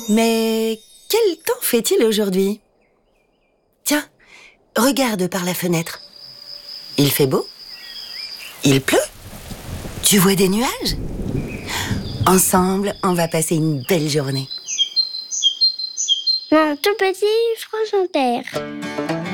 Mais quel temps fait-il aujourd'hui? Tiens, regarde par la fenêtre. Il fait beau? Il pleut? Tu vois des nuages? Ensemble, on va passer une belle journée. Mon tout petit France Inter.